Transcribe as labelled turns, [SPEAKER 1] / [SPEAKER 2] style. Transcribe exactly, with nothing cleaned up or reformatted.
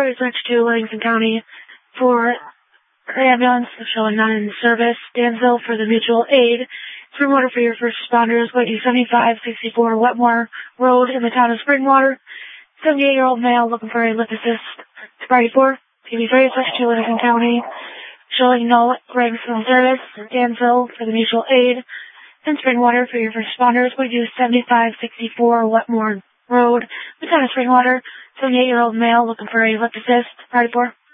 [SPEAKER 1] Fire search to Livingston County for ambulance showing none in service. Danville for the mutual aid. Springwater for your first responders. White seventy-five sixty-four Wetmore Road in the town of Springwater. seventy-eight-year-old male looking for a lip assist. Party four. P B Fire search to Livingston County showing no ranks in service. Danville for the mutual aid. And Springwater for your first responders. White seventy-five sixty-four Wetmore Road, the town of Springwater. seventy-eight-year-old male looking for a lip assist. Party four.